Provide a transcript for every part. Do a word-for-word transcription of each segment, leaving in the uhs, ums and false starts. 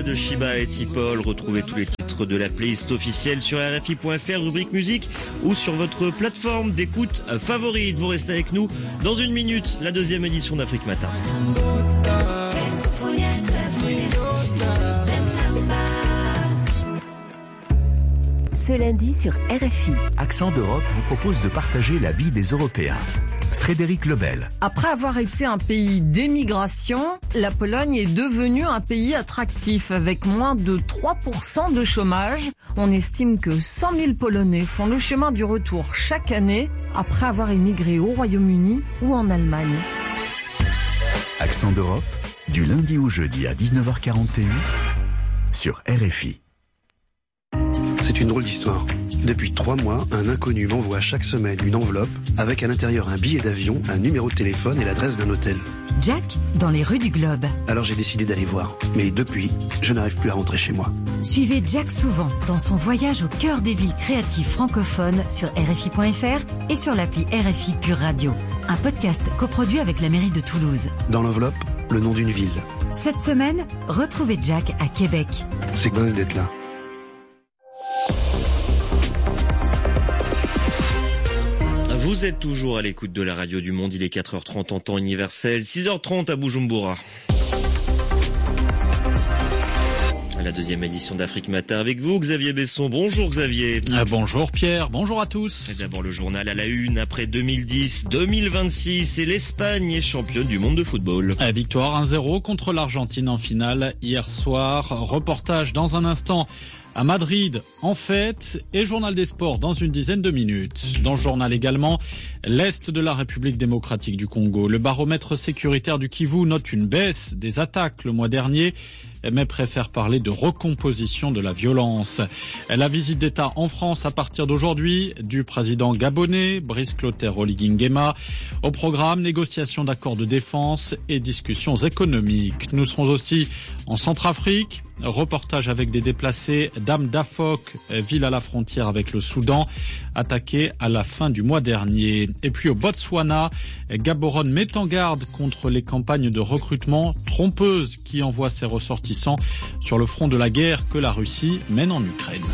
Lola de Shiba et Tipol. Retrouvez tous les titres de la playlist officielle sur R F I point F R, rubrique musique, ou sur votre plateforme d'écoute favorite. Vous restez avec nous dans une minute, la deuxième édition d'Afrique Matin. Ce lundi sur R F I. Accent d'Europe vous propose de partager la vie des Européens. Frédéric Lebel. Après avoir été un pays d'émigration, la Pologne est devenue un pays attractif avec moins de trois pour cent de chômage. On estime que cent mille Polonais font le chemin du retour chaque année après avoir émigré au Royaume-Uni ou en Allemagne. Accent d'Europe, du lundi au jeudi à dix-neuf heures quarante et un sur R F I. C'est une drôle d'histoire. Depuis trois mois, un inconnu m'envoie chaque semaine une enveloppe avec à l'intérieur un billet d'avion, un numéro de téléphone et l'adresse d'un hôtel. Jack, dans les rues du Globe. Alors j'ai décidé d'aller voir. Mais depuis, je n'arrive plus à rentrer chez moi. Suivez Jack souvent dans son voyage au cœur des villes créatives francophones sur R F I point F R et sur l'appli R F I Pure Radio. Un podcast coproduit avec la mairie de Toulouse. Dans l'enveloppe, le nom d'une ville. Cette semaine, retrouvez Jack à Québec. C'est dingue d'être là. Vous êtes toujours à l'écoute de la radio du monde, il est quatre heures trente en temps universel, six heures trente à Bujumbura. La deuxième édition d'Afrique Matin avec vous, Xavier Besson. Bonjour Xavier. Ah, bonjour Pierre, bonjour à tous. Et d'abord le journal à la une, après deux mille dix, deux mille vingt-six et l'Espagne est championne du monde de football. La victoire un zéro contre l'Argentine en finale hier soir. Reportage dans un instant à Madrid en fête et journal des sports dans une dizaine de minutes. Dans le journal également, l'Est de la République démocratique du Congo. Le baromètre sécuritaire du Kivu note une baisse des attaques le mois dernier, mais préfère parler de recomposition de la violence. La visite d'État en France à partir d'aujourd'hui du président gabonais, Brice Clotaire Oligui Nguema. Au programme, négociation d'accords de défense et discussions économiques. Nous serons aussi en Centrafrique. Reportage avec des déplacés d'Am Dafok, ville à la frontière avec le Soudan, attaquée à la fin du mois dernier. Et puis au Botswana, Gaborone met en garde contre les campagnes de recrutement trompeuses qui envoient ses ressortissants sur le front de la guerre que la Russie mène en Ukraine.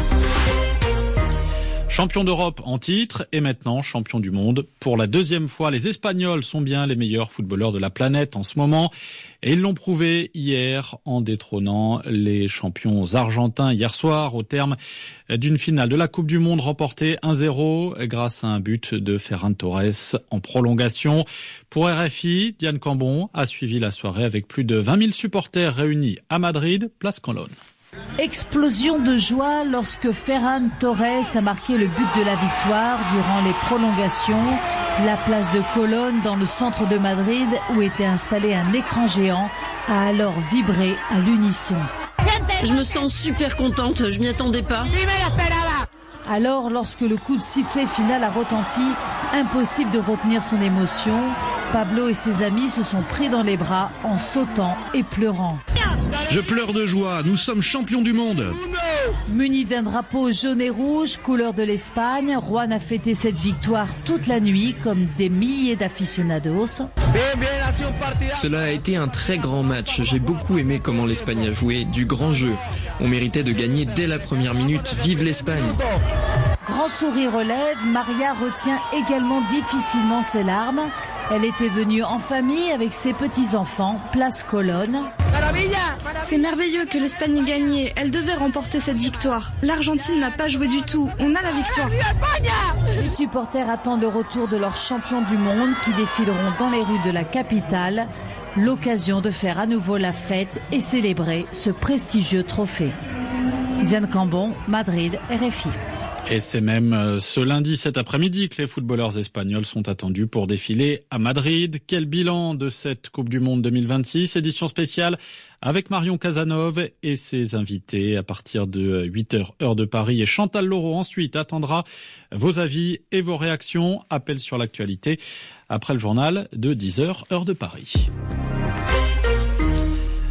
Champion d'Europe en titre et maintenant champion du monde. Pour la deuxième fois, les Espagnols sont bien les meilleurs footballeurs de la planète en ce moment. Et ils l'ont prouvé hier en détrônant les champions argentins hier soir au terme d'une finale de la Coupe du Monde remportée un zéro grâce à un but de Ferran Torres en prolongation. Pour R F I, Diane Cambon a suivi la soirée avec plus de vingt mille supporters réunis à Madrid, place Colonne. Explosion de joie lorsque Ferran Torres a marqué le but de la victoire durant les prolongations. La place de Colonne, dans le centre de Madrid, où était installé un écran géant, a alors vibré à l'unisson. Je me sens super contente, je m'y attendais pas. Alors, lorsque le coup de sifflet final a retenti, impossible de retenir son émotion. Pablo et ses amis se sont pris dans les bras en sautant et pleurant. Je pleure de joie, nous sommes champions du monde. Muni d'un drapeau jaune et rouge, couleur de l'Espagne, Juan a fêté cette victoire toute la nuit comme des milliers d'aficionados. Cela a été un très grand match. J'ai beaucoup aimé comment l'Espagne a joué, du grand jeu. On méritait de gagner dès la première minute. Vive l'Espagne! Grand sourire aux lèvres, Maria retient également difficilement ses larmes. Elle était venue en famille avec ses petits-enfants, place Colonne. C'est merveilleux que l'Espagne ait gagné. Elle devait remporter cette victoire. L'Argentine n'a pas joué du tout. On a la victoire. Les supporters attendent le retour de leurs champions du monde qui défileront dans les rues de la capitale. L'occasion de faire à nouveau la fête et célébrer ce prestigieux trophée. Diane Cambon, Madrid, R F I. Et c'est même ce lundi, cet après-midi, que les footballeurs espagnols sont attendus pour défiler à Madrid. Quel bilan de cette Coupe du Monde deux mille vingt-six, édition spéciale avec Marion Casanov et ses invités à partir de huit heures, heure de Paris. Et Chantal Laureau ensuite attendra vos avis et vos réactions. Appel sur l'actualité après le journal de dix heures, heure de Paris.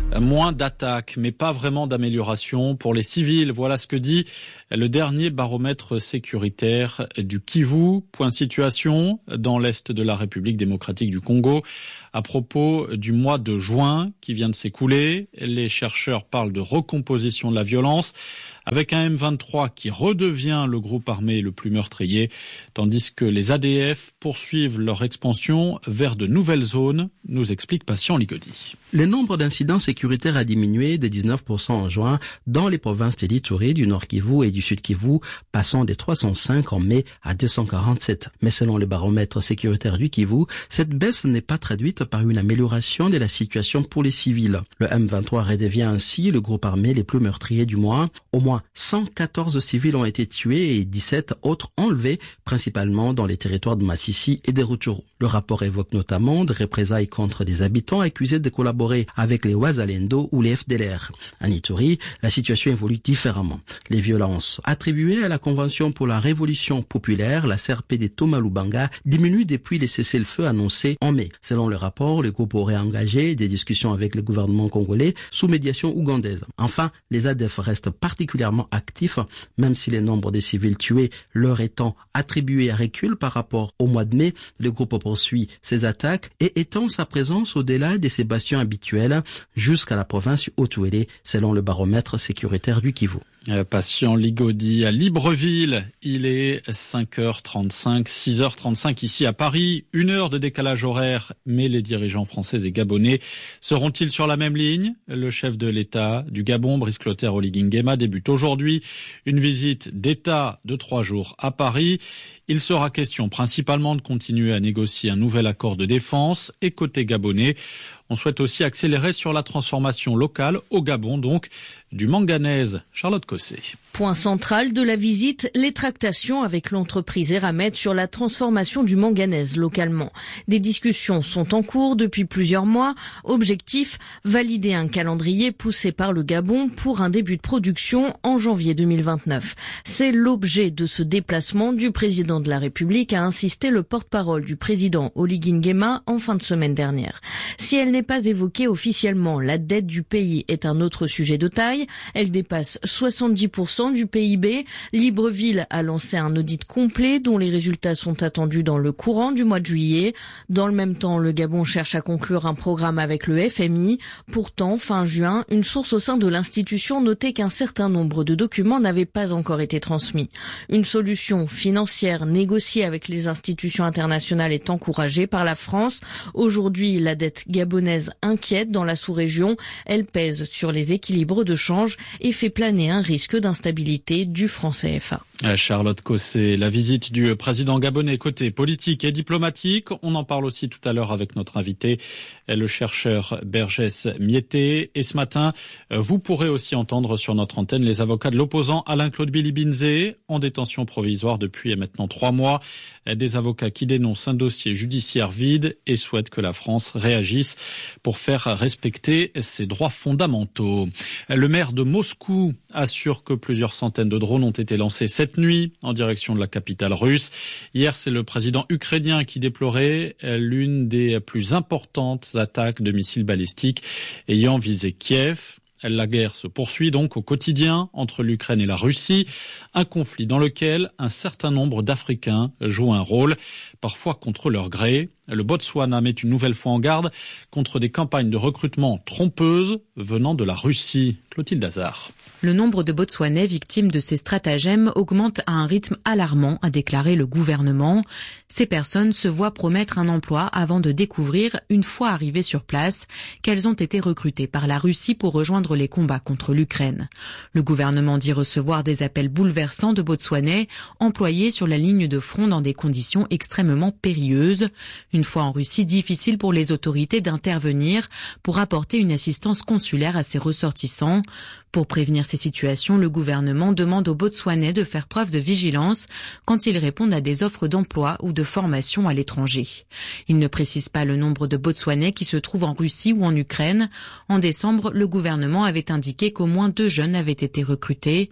Moins d'attaques, mais pas vraiment d'amélioration pour les civils. Voilà ce que dit le dernier baromètre sécuritaire du Kivu. Point situation dans l'est de la République démocratique du Congo. À propos du mois de juin qui vient de s'écouler, les chercheurs parlent de recomposition de la violence avec un M vingt-trois qui redevient le groupe armé le plus meurtrier, tandis que les A D F poursuivent leur expansion vers de nouvelles zones, nous explique Patient Ligodi. Le nombre d'incidents sécuritaires a diminué de dix-neuf pour cent en juin dans les provinces d'Ituri, du Nord Kivu et du Sud Kivu, passant des trois cent cinq en mai à deux cent quarante-sept. Mais selon le baromètre sécuritaire du Kivu, cette baisse n'est pas traduite par une amélioration de la situation pour les civils. Le M vingt-trois redevient ainsi le groupe armé les plus meurtriers du mois. Au moins cent quatorze civils ont été tués et dix-sept autres enlevés, principalement dans les territoires de Massissi et de Rutshuru. Le rapport évoque notamment des représailles contre des habitants accusés de collaborer avec les Wazalendo ou les F D L R. En Ituri, la situation évolue différemment. Les violences attribuées à la Convention pour la Révolution populaire, la C R P de Thomas Lubanga, diminuent depuis les cessez-le-feu annoncés en mai. Selon le rapport, le groupe aurait engagé des discussions avec le gouvernement congolais sous médiation ougandaise. Enfin, les A D F restent particulièrement actifs, même si le nombre de civils tués leur étant attribué à recul par rapport au mois de mai. Le groupe poursuit ses attaques et étend sa présence au-delà de ses bastions habituels jusqu'à la province Haut-Uélé, selon le baromètre sécuritaire du Kivu. Patient Ligodi à Libreville, il est cinq heures trente-cinq, six heures trente-cinq ici à Paris, une heure de décalage horaire, mais les dirigeants français et gabonais seront-ils sur la même ligne? Le chef de l'État du Gabon, Brice Clotaire Oligui Nguema, débute aujourd'hui une visite d'État de trois jours à Paris. Il sera question principalement de continuer à négocier un nouvel accord de défense et côté gabonais, on souhaite aussi accélérer sur la transformation locale au Gabon, donc du manganèse. Charlotte Cosset. Point central de la visite, les tractations avec l'entreprise Eramet sur la transformation du manganèse localement. Des discussions sont en cours depuis plusieurs mois. Objectif, valider un calendrier poussé par le Gabon pour un début de production en janvier deux mille vingt-neuf. C'est l'objet de ce déplacement du président de la République, a insisté le porte-parole du président Oligui Nguema en fin de semaine dernière. Si elle n'est pas évoquée officiellement, la dette du pays est un autre sujet de taille. Elle dépasse soixante-dix pour cent du P I B. Libreville a lancé un audit complet dont les résultats sont attendus dans le courant du mois de juillet. Dans le même temps, le Gabon cherche à conclure un programme avec le F M I. Pourtant, fin juin, une source au sein de l'institution notait qu'un certain nombre de documents n'avaient pas encore été transmis. Une solution financière négociée avec les institutions internationales est encouragée par la France. Aujourd'hui, la dette gabonaise inquiète dans la sous-région. Elle pèse sur les équilibres de change et fait planer un risque d'instabilité du franc C F A. Charlotte Cosset, la visite du président gabonais côté politique et diplomatique. On en parle aussi tout à l'heure avec notre invité, le chercheur Bergès Mietté. Et ce matin, vous pourrez aussi entendre sur notre antenne les avocats de l'opposant Alain-Claude Bilibinzé, en détention provisoire depuis maintenant trois mois. Des avocats qui dénoncent un dossier judiciaire vide et souhaitent que la France réagisse pour faire respecter ses droits fondamentaux. Le maire de Moscou assure que plusieurs centaines de drones ont été lancés cette nuit en direction de la capitale russe. Hier, c'est le président ukrainien qui déplorait l'une des plus importantes attaques de missiles balistiques ayant visé Kiev. La guerre se poursuit donc au quotidien entre l'Ukraine et la Russie, un conflit dans lequel un certain nombre d'Africains jouent un rôle, parfois contre leur gré. Le Botswana met une nouvelle fois en garde contre des campagnes de recrutement trompeuses venant de la Russie. Clotilde Hazard. Le nombre de Botswanais victimes de ces stratagèmes augmente à un rythme alarmant, a déclaré le gouvernement. Ces personnes se voient promettre un emploi avant de découvrir, une fois arrivées sur place, qu'elles ont été recrutées par la Russie pour rejoindre les combats contre l'Ukraine. Le gouvernement dit recevoir des appels bouleversants de Botswanais employés sur la ligne de front dans des conditions extrêmement périlleuses. Une fois en Russie, difficile pour les autorités d'intervenir pour apporter une assistance consulaire à ses ressortissants. Pour prévenir ces situations, le gouvernement demande aux Botswanais de faire preuve de vigilance quand ils répondent à des offres d'emploi ou de formation à l'étranger. Il ne précise pas le nombre de Botswanais qui se trouvent en Russie ou en Ukraine. En décembre, le gouvernement avait indiqué qu'au moins deux jeunes avaient été recrutés.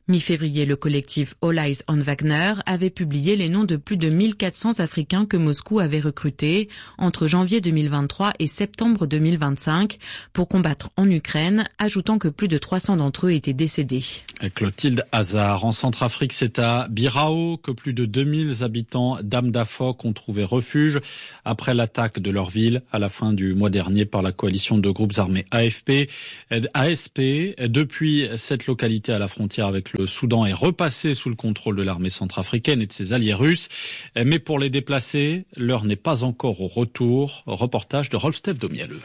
Mi-février, le collectif All Eyes on Wagner avait publié les noms de plus de mille quatre cents Africains que Moscou avait recrutés entre janvier deux mille vingt-trois et septembre deux mille vingt-cinq pour combattre en Ukraine, ajoutant que plus de trois cents d'entre eux étaient décédés. Clotilde Hazard, en Centrafrique, c'est à Birao que plus de deux mille habitants d'Amdafok ont trouvé refuge après l'attaque de leur ville à la fin du mois dernier par la coalition de groupes armés A F P, A S P. Depuis, cette localité à la frontière avec le Le Soudan est repassé sous le contrôle de l'armée centrafricaine et de ses alliés russes. Mais pour les déplacer, l'heure n'est pas encore au retour. Reportage de Rolf-Steph Domialeux.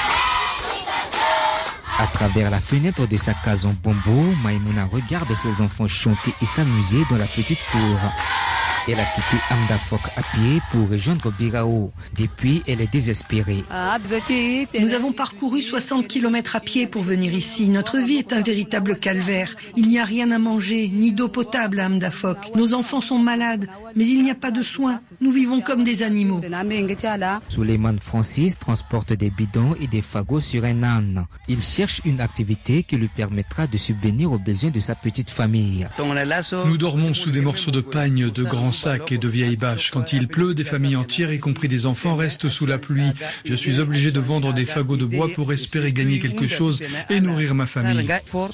À travers la fenêtre de sa case en bambou, Maïmouna regarde ses enfants chanter et s'amuser dans la petite cour. Elle a quitté Amdafok à pied pour rejoindre Birao. Depuis, elle est désespérée. Nous avons parcouru soixante kilomètres à pied pour venir ici. Notre vie est un véritable calvaire. Il n'y a rien à manger, ni d'eau potable à Amdafok. Nos enfants sont malades, mais il n'y a pas de soins. Nous vivons comme des animaux. Suleiman Francis transporte des bidons et des fagots sur un âne. Il cherche une activité qui lui permettra de subvenir aux besoins de sa petite famille. Nous dormons sous des morceaux de pagne, de grands sacs et de vieilles bâches. Quand il pleut, des familles entières, y compris des enfants, restent sous la pluie. Je suis obligé de vendre des fagots de bois pour espérer gagner quelque chose et nourrir ma famille.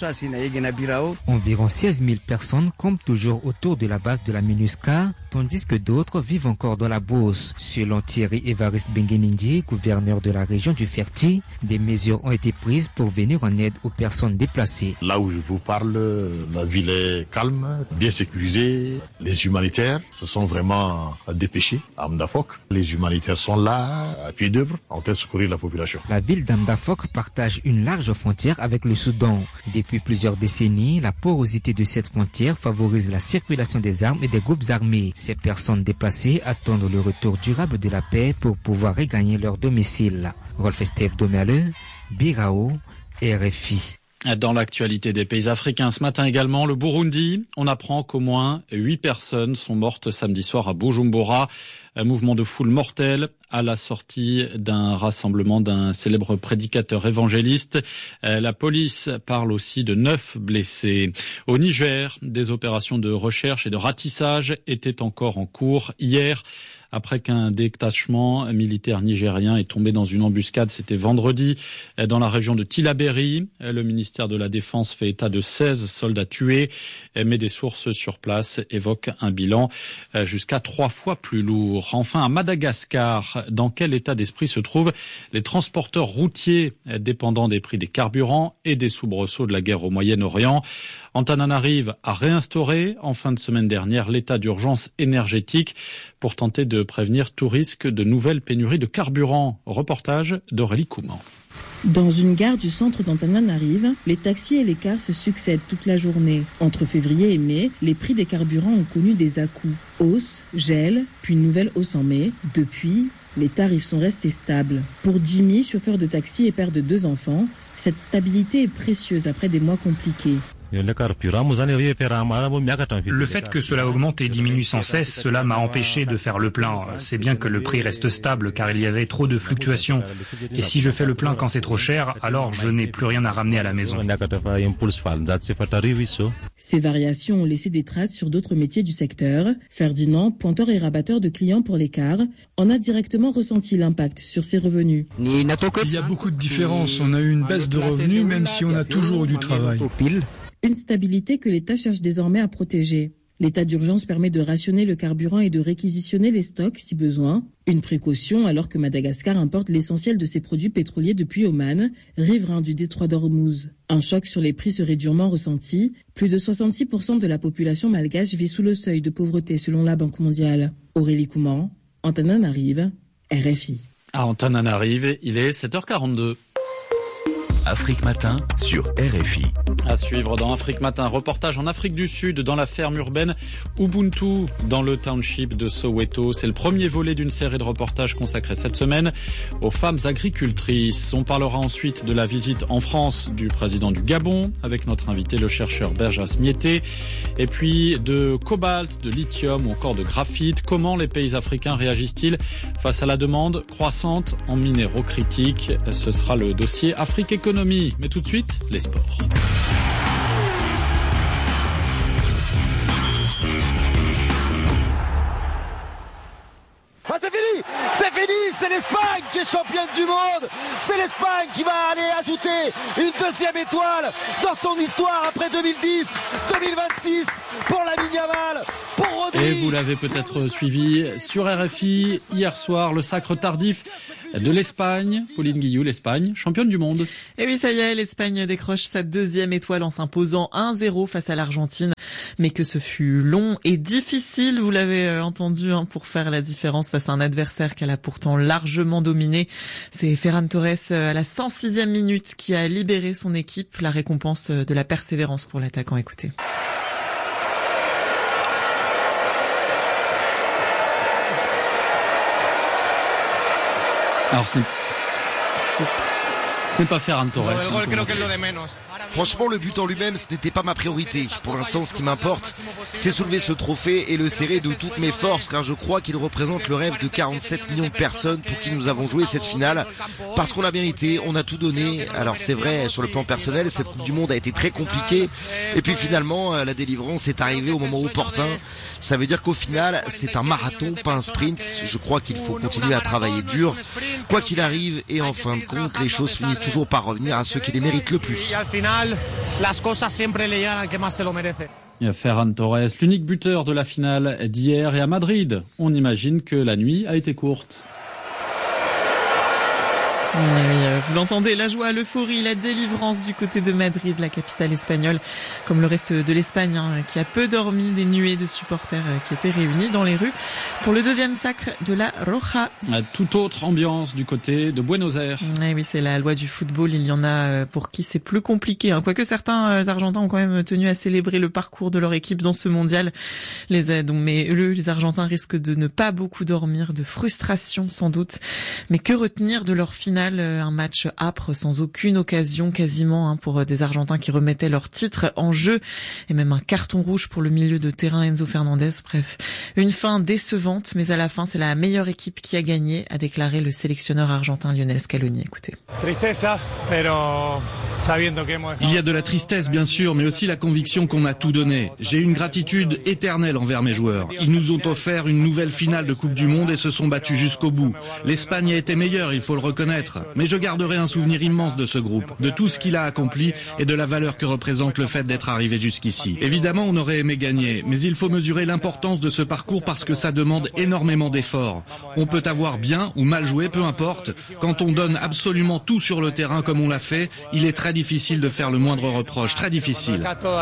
Environ seize mille personnes campent toujours autour de la base de la MINUSCA, tandis que d'autres vivent encore dans la bourse. Selon Thierry Évariste Benguenindi, gouverneur de la région du Ferti, des mesures ont été prises pour venir en aide aux personnes déplacées. Là où je vous parle, la ville est calme, bien sécurisée. Les humanitaires se sont vraiment dépêchés à Amdafok. Les humanitaires sont là, à pied d'œuvre, en train de secourir la population. La ville d'Amdafok partage une large frontière avec le Soudan. Depuis plusieurs décennies, la porosité de cette frontière favorise la circulation des armes et des groupes armés. Ces personnes déplacées attendent le retour durable de la paix pour pouvoir regagner leur domicile. Rolf-Steph Domialeux, Birao, R F I. Dans l'actualité des pays africains ce matin également, le Burundi, on apprend qu'au moins huit personnes sont mortes samedi soir à Bujumbura. Un mouvement de foule mortel à la sortie d'un rassemblement d'un célèbre prédicateur évangéliste. La police parle aussi de neuf blessés. Au Niger, des opérations de recherche et de ratissage étaient encore en cours hier. Après qu'un détachement militaire nigérien est tombé dans une embuscade, c'était vendredi, dans la région de Tillabéri. Le ministère de la Défense fait état de seize soldats tués, mais des sources sur place évoquent un bilan jusqu'à trois fois plus lourd. Enfin, à Madagascar, dans quel état d'esprit se trouvent les transporteurs routiers dépendants des prix des carburants et des soubresauts de la guerre au Moyen-Orient? Antananarive a réinstauré en fin de semaine dernière l'état d'urgence énergétique pour tenter de prévenir tout risque de nouvelles pénuries de carburant. Reportage d'Aurélie Couman. Dans une gare du centre d'Antananarive, les taxis et les cars se succèdent toute la journée. Entre février et mai, les prix des carburants ont connu des à-coups. Hausse, gel, puis une nouvelle hausse en mai. Depuis, les tarifs sont restés stables. Pour Jimmy, chauffeur de taxi et père de deux enfants, cette stabilité est précieuse après des mois compliqués. Le fait que cela augmente et diminue sans cesse, cela m'a empêché de faire le plein. C'est bien que le prix reste stable car il y avait trop de fluctuations. Et si je fais le plein quand c'est trop cher, alors je n'ai plus rien à ramener à la maison. Ces variations ont laissé des traces sur d'autres métiers du secteur. Ferdinand, pointeur et rabatteur de clients pour les cars, en a directement ressenti l'impact sur ses revenus. Il y a beaucoup de différences. On a eu une baisse de revenus même si on a toujours eu du travail. Une stabilité que l'État cherche désormais à protéger. L'état d'urgence permet de rationner le carburant et de réquisitionner les stocks si besoin. Une précaution alors que Madagascar importe l'essentiel de ses produits pétroliers depuis Oman, riverain du détroit d'Ormuz. Un choc sur les prix serait durement ressenti. Plus de soixante-six pour cent de la population malgache vit sous le seuil de pauvreté selon la Banque mondiale. Aurélie Couman, Antananarive, R F I. À Antananarive, il est sept heures quarante-deux. Afrique Matin sur R F I. À suivre dans Afrique Matin, reportage en Afrique du Sud, dans la ferme urbaine Ubuntu, dans le township de Soweto. C'est le premier volet d'une série de reportages consacrés cette semaine aux femmes agricultrices. On parlera ensuite de la visite en France du président du Gabon, avec notre invité le chercheur Berjas Miété, et puis de cobalt, de lithium ou encore de graphite. Comment les pays africains réagissent-ils face à la demande croissante en minéraux critiques? Ce sera le dossier Afrique Économie. Mais tout de suite, les sports. c'est fini, c'est l'Espagne qui est championne du monde. C'est l'Espagne qui va aller ajouter une deuxième étoile dans son histoire après deux mille dix, deux mille vingt-six pour Lamine Yamal, pour Rodri. Et vous l'avez peut-être suivi sur R F I hier soir, le sacre tardif de l'Espagne. Pauline Guillou, l'Espagne, championne du monde. Et oui, ça y est, l'Espagne décroche sa deuxième étoile en s'imposant un zéro face à l'Argentine. Mais que ce fut long et difficile, vous l'avez entendu, hein, pour faire la différence face à un adversaire qu'elle a pourtant largement dominé. C'est Ferran Torres à la cent sixième minute qui a libéré son équipe, la récompense de la persévérance pour l'attaquant. Écoutez. Alors c'est, c'est, c'est pas Ferran Torres. Franchement, le but en lui-même, ce n'était pas ma priorité. Pour l'instant, ce qui m'importe, c'est soulever ce trophée et le serrer de toutes mes forces, car je crois qu'il représente le rêve de quarante-sept millions de personnes pour qui nous avons joué cette finale. Parce qu'on l'a mérité, on a tout donné. Alors c'est vrai, sur le plan personnel, cette Coupe du Monde a été très compliquée. Et puis finalement, la délivrance est arrivée au moment opportun. Ça veut dire qu'au final, c'est un marathon, pas un sprint. Je crois qu'il faut continuer à travailler dur, quoi qu'il arrive. Et en fin de compte, les choses finissent toujours par revenir à ceux qui les méritent le plus. Il y a Ferran Torres, l'unique buteur de la finale d'hier. Et à Madrid, on imagine que la nuit a été courte. Oui, vous l'entendez, la joie, l'euphorie, la délivrance du côté de Madrid, la capitale espagnole, comme le reste de l'Espagne, hein, qui a peu dormi, des nuées de supporters qui étaient réunis dans les rues pour le deuxième sacre de la Roja. À toute autre ambiance du côté de Buenos Aires. Oui, oui, c'est la loi du football. Il y en a pour qui c'est plus compliqué, hein. Quoique certains Argentins ont quand même tenu à célébrer le parcours de leur équipe dans ce mondial. Les aides, mais eux, les Argentins risquent de ne pas beaucoup dormir, de frustration sans doute. Mais que retenir de leur finale? Un match âpre sans aucune occasion quasiment, hein, pour des Argentins qui remettaient leur titre en jeu, et même un carton rouge pour le milieu de terrain Enzo Fernandez. Bref, une fin décevante, mais à la fin c'est la meilleure équipe qui a gagné, a déclaré le sélectionneur argentin Lionel Scaloni. Écoutez. Il y a de la tristesse bien sûr, mais aussi la conviction qu'on a tout donné. J'ai une gratitude éternelle envers mes joueurs. Ils nous ont offert une nouvelle finale de Coupe du Monde et se sont battus jusqu'au bout. L'Espagne a été meilleure, il faut le reconnaître. Mais je garderai un souvenir immense de ce groupe, de tout ce qu'il a accompli et de la valeur que représente le fait d'être arrivé jusqu'ici. Évidemment, on aurait aimé gagner, mais il faut mesurer l'importance de ce parcours parce que ça demande énormément d'efforts. On peut avoir bien ou mal joué, peu importe. Quand on donne absolument tout sur le terrain comme on l'a fait, il est très difficile de faire le moindre reproche, très difficile.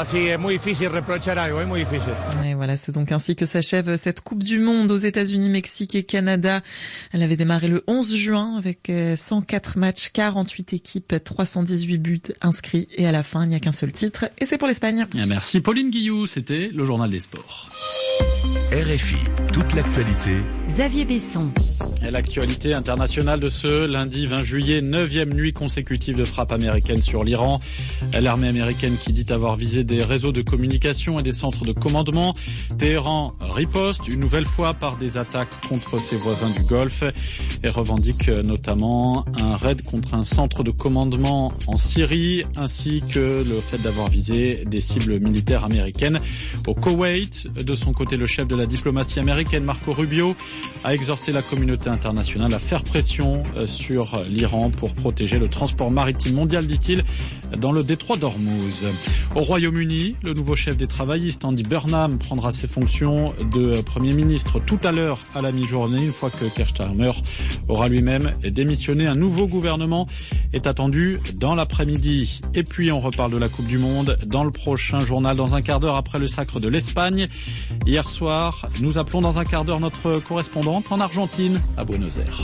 Et voilà, c'est donc ainsi que s'achève cette Coupe du Monde aux États-Unis, Mexique et Canada. Elle avait démarré le onze juin avec cent quatre matchs, quarante-huit équipes, trois cent dix-huit buts inscrits et à la fin, il n'y a qu'un seul titre et c'est pour l'Espagne. Merci Pauline Guillou, c'était le journal des sports. R F I, toute l'actualité. Xavier Besson. Et l'actualité internationale de ce lundi vingt juillet, neuvième nuit consécutive de frappe américaine sur l'Iran. L'armée américaine qui dit avoir visé des réseaux de communication et des centres de commandement. Téhéran riposte une nouvelle fois par des attaques contre ses voisins du Golfe et revendique notamment un raid contre un centre de commandement en Syrie ainsi que le fait d'avoir visé des cibles militaires américaines au Koweït. De son côté, le chef de la diplomatie américaine, Marco Rubio, a exhorté la communauté internationale à faire pression sur l'Iran pour protéger le transport maritime mondial, dit-il, dans le détroit d'Ormuz. Au Royaume-Uni, le nouveau chef des travaillistes, Andy Burnham, prendra ses fonctions de Premier ministre tout à l'heure à la mi-journée, une fois que Keir Starmer aura lui-même démissionné. Un nouveau gouvernement est attendu dans l'après-midi. Et puis on reparle de la Coupe du Monde dans le prochain journal, dans un quart d'heure après le sacre de l'Espagne. Hier soir, nous appelons dans un quart d'heure notre correspondante en Argentine, à Buenos Aires.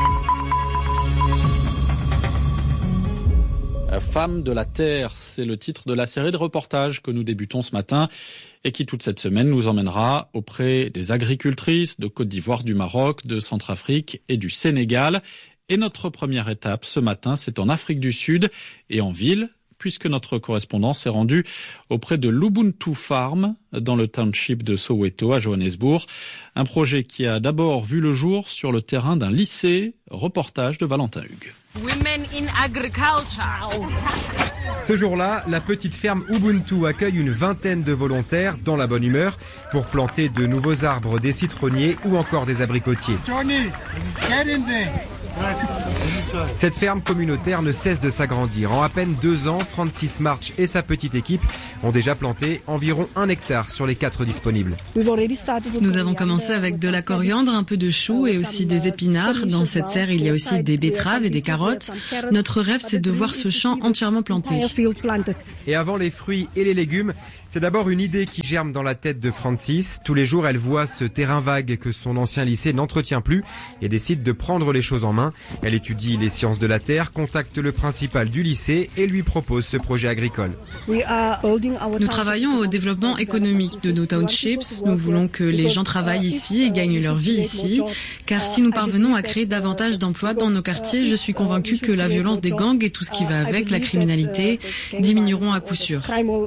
Femme de la Terre, c'est le titre de la série de reportages que nous débutons ce matin et qui toute cette semaine nous emmènera auprès des agricultrices de Côte d'Ivoire, du Maroc, de Centrafrique et du Sénégal. Et notre première étape ce matin, c'est en Afrique du Sud et en ville, puisque notre correspondant s'est rendu auprès de l'Ubuntu Farm dans le township de Soweto à Johannesburg. Un projet qui a d'abord vu le jour sur le terrain d'un lycée. Reportage de Valentin Hugues. Women in agriculture. Ce jour-là, la petite ferme Ubuntu accueille une vingtaine de volontaires dans la bonne humeur pour planter de nouveaux arbres, des citronniers ou encore des abricotiers. Cette ferme communautaire ne cesse de s'agrandir. En à peine deux ans, Francis March et sa petite équipe ont déjà planté environ un hectare sur les quatre disponibles. Nous avons commencé avec de la coriandre, un peu de choux et aussi des épinards. Dans cette serre, il y a aussi des betteraves et des carottes. Notre rêve, c'est de voir ce champ entièrement planté. Et avant les fruits et les légumes, c'est d'abord une idée qui germe dans la tête de Francis. Tous les jours, elle voit ce terrain vague que son ancien lycée n'entretient plus et décide de prendre les choses en main. Elle étudie les sciences de la terre, contacte le principal du lycée et lui propose ce projet agricole. Nous travaillons au développement économique de nos townships. Nous voulons que les gens travaillent ici et gagnent leur vie ici. Car si nous parvenons à créer davantage d'emplois dans nos quartiers, je suis convaincue que la violence des gangs et tout ce qui va avec, la criminalité, diminueront à coup sûr.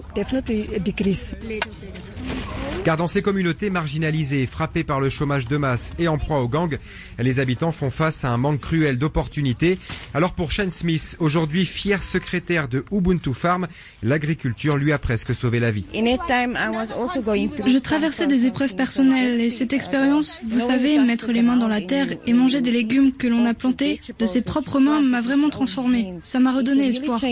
Car dans ces communautés marginalisées, frappées par le chômage de masse et en proie aux gangs, les habitants font face à un manque cruel d'opportunités. Alors pour Shane Smith, aujourd'hui fier secrétaire de Ubuntu Farm, l'agriculture lui a presque sauvé la vie. Je traversais des épreuves personnelles et cette expérience, vous savez, mettre les mains dans la terre et manger des légumes que l'on a plantés de ses propres mains m'a vraiment transformée. Ça m'a redonné espoir.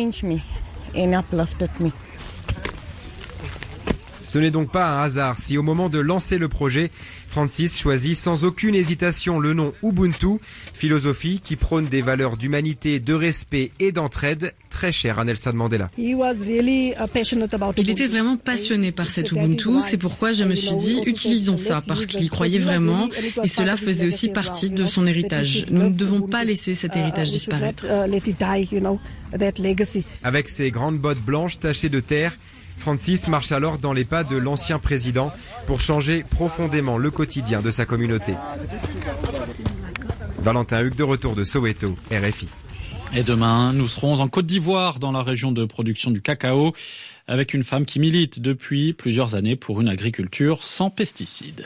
Ce n'est donc pas un hasard si au moment de lancer le projet, Francis choisit sans aucune hésitation le nom Ubuntu, philosophie qui prône des valeurs d'humanité, de respect et d'entraide, très chères à Nelson Mandela. Il était vraiment passionné par cet Ubuntu, c'est pourquoi je me suis dit, utilisons ça, parce qu'il y croyait vraiment, et cela faisait aussi partie de son héritage. Nous ne devons pas laisser cet héritage disparaître. Avec ses grandes bottes blanches tachées de terre, Francis marche alors dans les pas de l'ancien président pour changer profondément le quotidien de sa communauté. Valentin Hugues de retour de Soweto, R F I. Et demain, nous serons en Côte d'Ivoire, dans la région de production du cacao, avec une femme qui milite depuis plusieurs années pour une agriculture sans pesticides.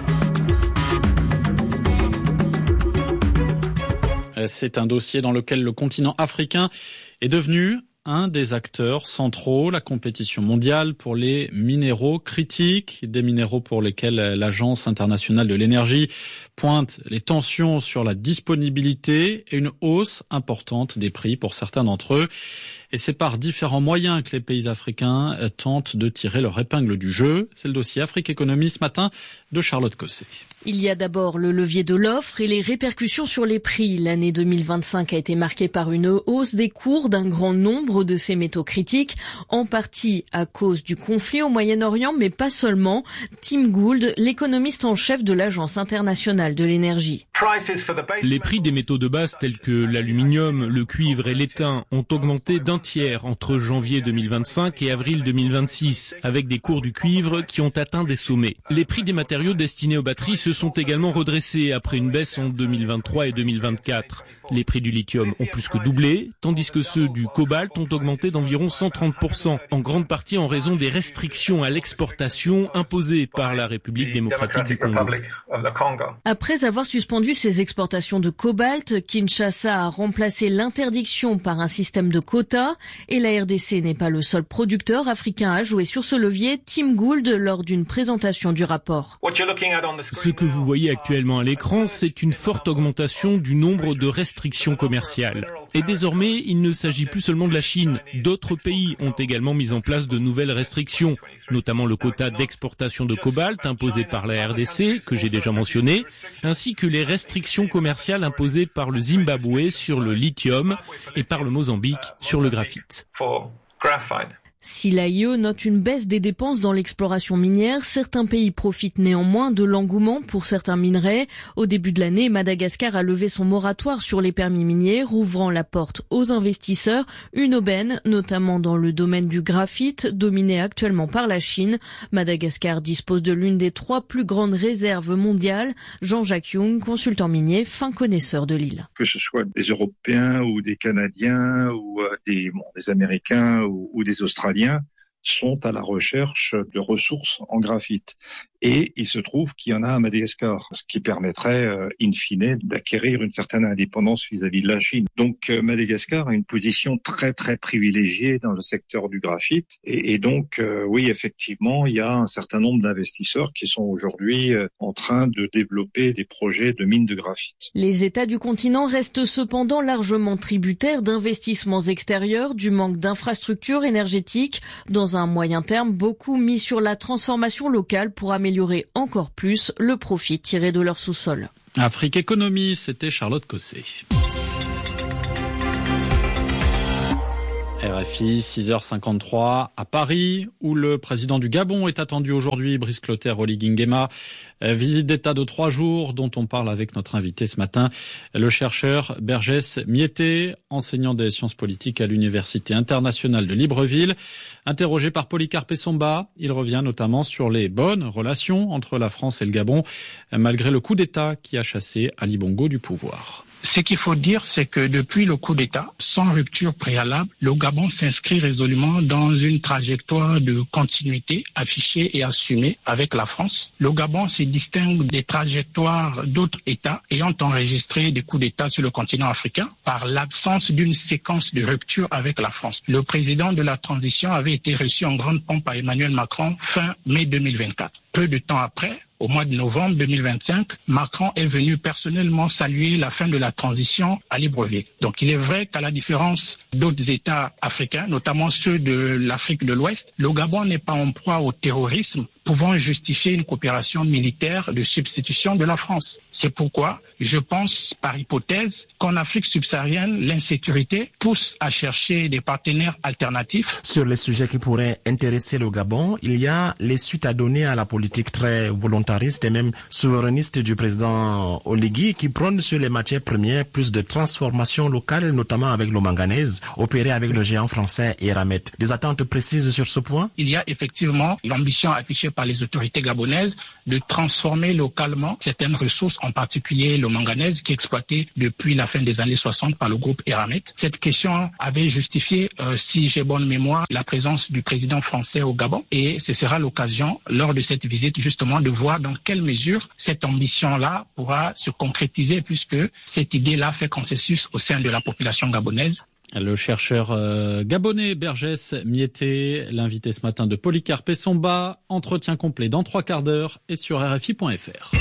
C'est un dossier dans lequel le continent africain est devenu un des acteurs centraux, la compétition mondiale pour les minéraux critiques, des minéraux pour lesquels l'Agence internationale de l'énergie pointe les tensions sur la disponibilité et une hausse importante des prix pour certains d'entre eux. Et c'est par différents moyens que les pays africains tentent de tirer leur épingle du jeu. C'est le dossier Afrique Économie ce matin de Charlotte Cosset. Il y a d'abord le levier de l'offre et les répercussions sur les prix. L'année deux mille vingt-cinq a été marquée par une hausse des cours d'un grand nombre de ces métaux critiques, en partie à cause du conflit au Moyen-Orient, mais pas seulement. Tim Gould, l'économiste en chef de l'Agence internationale de l'énergie. Les prix des métaux de base tels que l'aluminium, le cuivre et l'étain ont augmenté d'un tiers entre janvier deux mille vingt-cinq et avril deux mille vingt-six, avec des cours du cuivre qui ont atteint des sommets. Les prix des matériaux destinés aux batteries se sont également redressés après une baisse en deux mille vingt-trois et deux mille vingt-quatre. Les prix du lithium ont plus que doublé, tandis que ceux du cobalt ont augmenté d'environ cent trente pour cent, en grande partie en raison des restrictions à l'exportation imposées par la République démocratique du Congo. Après avoir suspendu ses exportations de cobalt, Kinshasa a remplacé l'interdiction par un système de quotas, et la R D C n'est pas le seul producteur africain à jouer sur ce levier. Tim Gould lors d'une présentation du rapport. Ce que vous voyez actuellement à l'écran, c'est une forte augmentation du nombre de restrictions commerciales. Et désormais, il ne s'agit plus seulement de la Chine. D'autres pays ont également mis en place de nouvelles restrictions, notamment le quota d'exportation de cobalt imposé par la R D C, que j'ai déjà mentionné, ainsi que les restrictions commerciales imposées par le Zimbabwe sur le lithium et par le Mozambique sur le graphite. Si l'A I E note une baisse des dépenses dans l'exploration minière, certains pays profitent néanmoins de l'engouement pour certains minerais. Au début de l'année, Madagascar a levé son moratoire sur les permis miniers, rouvrant la porte aux investisseurs. Une aubaine, notamment dans le domaine du graphite, dominé actuellement par la Chine. Madagascar dispose de l'une des trois plus grandes réserves mondiales. Jean-Jacques Young, consultant minier, fin connaisseur de l'île. Que ce soit des Européens ou des Canadiens ou des, bon, des Américains ou, ou des Australiens, sont à la recherche de ressources en graphite. Et il se trouve qu'il y en a à Madagascar, ce qui permettrait, euh, in fine, d'acquérir une certaine indépendance vis-à-vis de la Chine. Donc euh, Madagascar a une position très très privilégiée dans le secteur du graphite. Et, et donc, euh, oui, effectivement, il y a un certain nombre d'investisseurs qui sont aujourd'hui euh, en train de développer des projets de mines de graphite. Les États du continent restent cependant largement tributaires d'investissements extérieurs, du manque d'infrastructures énergétiques. Dans un moyen terme, beaucoup mis sur la transformation locale pour améliorer encore plus le profit tiré de leur sous-sol. Afrique Économie, c'était Charlotte Cosset. R F I, six heures cinquante-trois à Paris, où le président du Gabon est attendu aujourd'hui, Brice Clotaire Oligui Nguema. Visite d'État de trois jours dont on parle avec notre invité ce matin, le chercheur Bergès Miété, enseignant des sciences politiques à l'Université internationale de Libreville. Interrogé par Polycarpe Essomba, il revient notamment sur les bonnes relations entre la France et le Gabon, malgré le coup d'État qui a chassé Ali Bongo du pouvoir. Ce qu'il faut dire, c'est que depuis le coup d'État, sans rupture préalable, le Gabon s'inscrit résolument dans une trajectoire de continuité affichée et assumée avec la France. Le Gabon se distingue des trajectoires d'autres États ayant enregistré des coups d'État sur le continent africain par l'absence d'une séquence de rupture avec la France. Le président de la transition avait été reçu en grande pompe par Emmanuel Macron fin mai deux mille vingt-quatre. Peu de temps après, au mois de novembre deux mille vingt-cinq, Macron est venu personnellement saluer la fin de la transition à Libreville. Donc il est vrai qu'à la différence d'autres États africains, notamment ceux de l'Afrique de l'Ouest, le Gabon n'est pas en proie au terrorisme pouvant justifier une coopération militaire de substitution de la France. C'est pourquoi je pense, par hypothèse, qu'en Afrique subsaharienne, l'insécurité pousse à chercher des partenaires alternatifs. Sur les sujets qui pourraient intéresser le Gabon, il y a les suites à donner à la politique très volontariste et même souverainiste du président Oligui qui prône sur les matières premières plus de transformation locale, notamment avec le manganèse, opéré avec le géant français Eramet. Des attentes précises sur ce point? Il y a effectivement l'ambition affichée par les autorités gabonaises de transformer localement certaines ressources, en particulier le manganèse qui est exploité depuis la fin des années soixante par le groupe Eramet. Cette question avait justifié, euh, si j'ai bonne mémoire, la présence du président français au Gabon, et ce sera l'occasion lors de cette visite justement de voir dans quelle mesure cette ambition-là pourra se concrétiser, puisque cette idée-là fait consensus au sein de la population gabonaise. Le chercheur euh, gabonais Bergès Miété, l'invité ce matin de Polycarpe Essomba, entretien complet dans trois quarts d'heure et sur R F I point F R.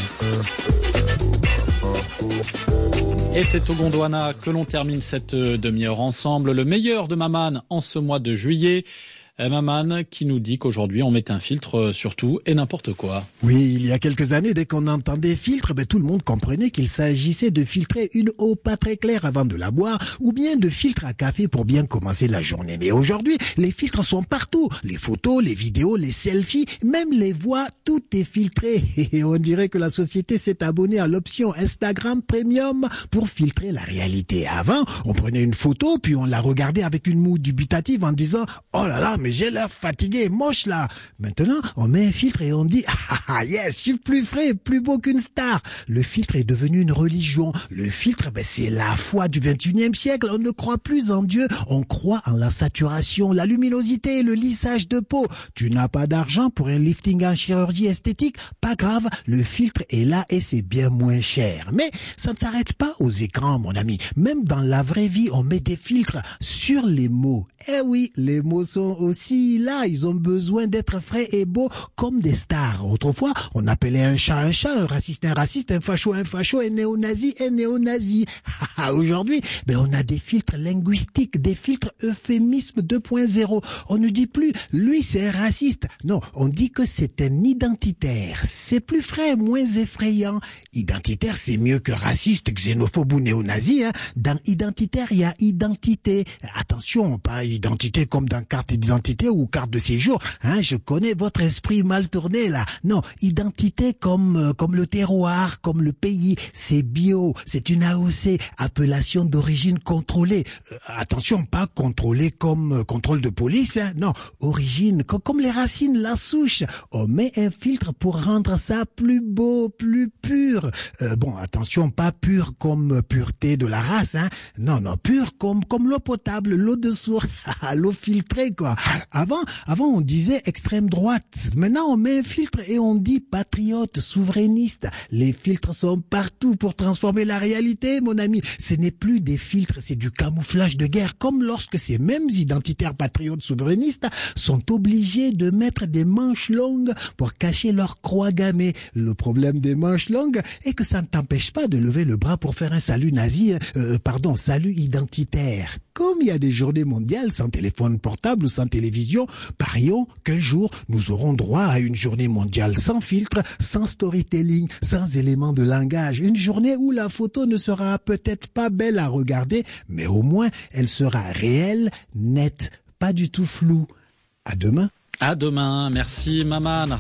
Et c'est au Gondwana que l'on termine cette demi-heure ensemble. Le meilleur de Maman en ce mois de juillet. Maman qui nous dit qu'aujourd'hui on met un filtre sur tout et n'importe quoi. Oui, il y a quelques années, dès qu'on entendait filtre, ben, tout le monde comprenait qu'il s'agissait de filtrer une eau pas très claire avant de la boire ou bien de filtre à café pour bien commencer la journée. Mais aujourd'hui, les filtres sont partout. Les photos, les vidéos, les selfies, même les voix, tout est filtré. Et on dirait que la société s'est abonnée à l'option Instagram Premium pour filtrer la réalité. Avant, on prenait une photo puis on la regardait avec une moue dubitative en disant « Oh là là, mais j'ai l'air fatigué, moche là !» Maintenant, on met un filtre et on dit « Ah yes, je suis plus frais, plus beau qu'une star !» Le filtre est devenu une religion. Le filtre, ben, c'est la foi du vingt et unième siècle. On ne croit plus en Dieu, on croit en la saturation, la luminosité, le lissage de peau. Tu n'as pas d'argent pour un lifting en chirurgie esthétique? Pas grave, le filtre est là et c'est bien moins cher. Mais ça ne s'arrête pas aux écrans, mon ami. Même dans la vraie vie, on met des filtres sur les mots. Eh oui, les mots sont aussi là, ils ont besoin d'être frais et beaux comme des stars. Autrefois, on appelait un chat un chat, un raciste un raciste, un facho un facho, un néo-nazi un néo-nazi. Aujourd'hui, ben on a des filtres linguistiques, des filtres euphémismes deux point zéro. On ne dit plus, lui c'est un raciste. Non, on dit que c'est un identitaire. C'est plus frais, moins effrayant. Identitaire, c'est mieux que raciste, xénophobe ou néo-nazi. Hein. Dans identitaire, il y a identité. Attention, pas identité comme dans carte d'identité ou carte de séjour. Hein, je connais votre esprit mal tourné là. Non, identité comme euh, comme le terroir, comme le pays. C'est bio, c'est une A O C, appellation d'origine contrôlée. Euh, attention, pas contrôlée comme euh, contrôle de police. Hein. Non, origine comme, comme les racines, la souche. On met un filtre pour rendre ça plus beau, plus pur. Euh, bon, attention, pas pur comme pureté de la race. Hein. Non, non, pur comme comme l'eau potable, l'eau de source. L'eau filtrée, quoi. Avant, avant on disait extrême droite. Maintenant on met un filtre et on dit patriote, souverainiste. Les filtres sont partout pour transformer la réalité, mon ami. Ce n'est plus des filtres, c'est du camouflage de guerre. Comme lorsque ces mêmes identitaires patriotes souverainistes sont obligés de mettre des manches longues pour cacher leur croix gammée. Le problème des manches longues est que ça ne t'empêche pas de lever le bras pour faire un salut nazi, euh, pardon, salut identitaire. Comme il y a des journées mondiales sans téléphone portable ou sans télévision, parions qu'un jour nous aurons droit à une journée mondiale sans filtre, sans storytelling, sans éléments de langage. Une journée où la photo ne sera peut-être pas belle à regarder, mais au moins elle sera réelle, nette, pas du tout floue. À demain. À demain. Merci Maman.